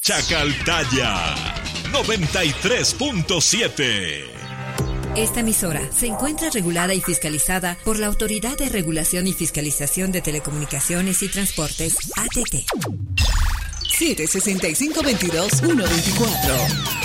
Chacaltaya 93.7. Esta emisora se encuentra regulada y fiscalizada por la Autoridad de Regulación y Fiscalización de Telecomunicaciones y Transportes, ATT. 765-22-124.